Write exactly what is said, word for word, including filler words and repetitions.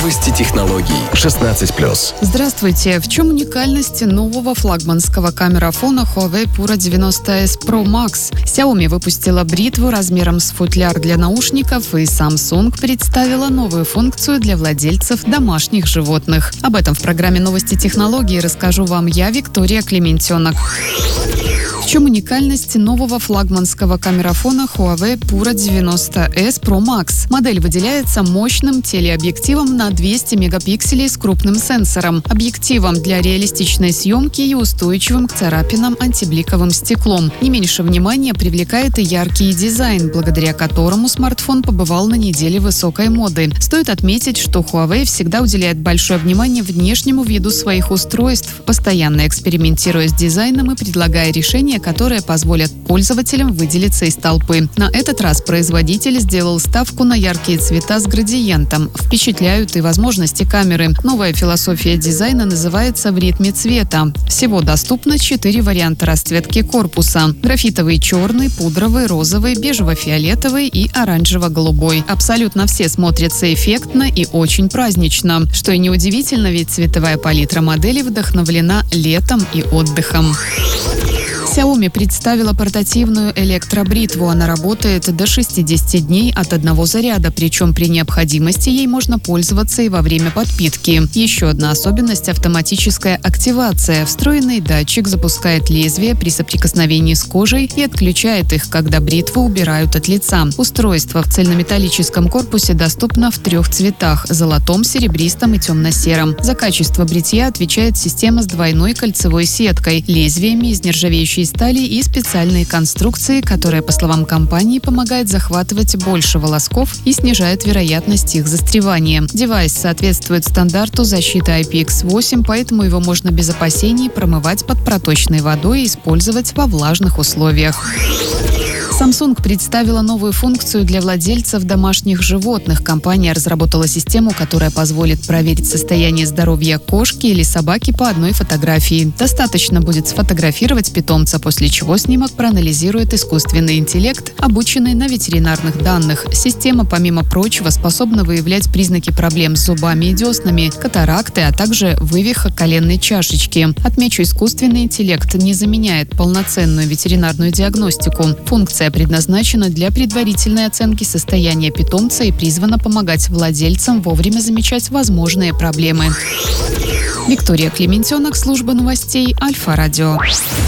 Новости технологий. шестнадцать плюс. Здравствуйте. В чем уникальность нового флагманского камерафона Huawei Pura девяносто эс Pro Max? Xiaomi выпустила бритву размером с футляр для наушников, и Samsung представила новую функцию для владельцев домашних животных. Об этом в программе «Новости технологий» расскажу вам я, Виктория Клементенок. В чем уникальность нового флагманского камерафона Huawei Pura девяносто эс Pro Max? Модель выделяется мощным телеобъективом на двести мегапикселей с крупным сенсором, объективом для реалистичной съемки и устойчивым к царапинам антибликовым стеклом. Не меньше внимания привлекает и яркий дизайн, благодаря которому смартфон побывал на неделе высокой моды. Стоит отметить, что Huawei всегда уделяет большое внимание внешнему виду своих устройств, постоянно экспериментируя с дизайном и предлагая решения, которые позволят пользователям выделиться из толпы. На этот раз производитель сделал ставку на яркие цвета с градиентом. Впечатляют и возможности камеры. Новая философия дизайна называется «В ритме цвета». Всего доступно четыре варианта расцветки корпуса: графитовый черный, пудровый, розовый, бежево-фиолетовый и оранжево-голубой. Абсолютно все смотрятся эффектно и очень празднично. Что и неудивительно, ведь цветовая палитра модели вдохновлена летом и отдыхом. Xiaomi представила портативную электробритву. Она работает до шестидесяти дней от одного заряда, причем при необходимости ей можно пользоваться и во время подпитки. Еще одна особенность – автоматическая активация. Встроенный датчик запускает лезвие при соприкосновении с кожей и отключает их, когда бритву убирают от лица. Устройство в цельнометаллическом корпусе доступно в трех цветах – золотом, серебристом и темно-сером. За качество бритья отвечает система с двойной кольцевой сеткой, лезвиями из нержавеющей стали и специальные конструкции, которые, по словам компании, помогают захватывать больше волосков и снижает вероятность их застревания. Девайс соответствует стандарту защиты ай пи икс восемь, поэтому его можно без опасений промывать под проточной водой и использовать во влажных условиях. Samsung представила новую функцию для владельцев домашних животных. Компания разработала систему, которая позволит проверить состояние здоровья кошки или собаки по одной фотографии. Достаточно будет сфотографировать питомца, после чего снимок проанализирует искусственный интеллект, обученный на ветеринарных данных. Система, помимо прочего, способна выявлять признаки проблем с зубами и деснами, катаракты, а также вывиха коленной чашечки. Отмечу, искусственный интеллект не заменяет полноценную ветеринарную диагностику. Функция предназначена для предварительной оценки состояния питомца и призвана помогать владельцам вовремя замечать возможные проблемы. Виктория Клементенок, служба новостей Альфа Радио.